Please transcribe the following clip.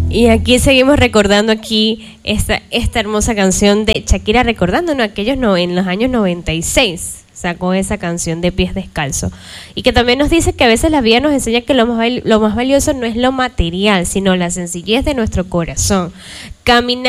Y aquí seguimos recordando aquí esta hermosa canción de Shakira, recordándonos aquellos en los años 96 sacó esa canción de Pies Descalzos. Y que también nos dice que a veces la vida nos enseña que lo más valioso no es lo material, sino la sencillez de nuestro corazón. Caminar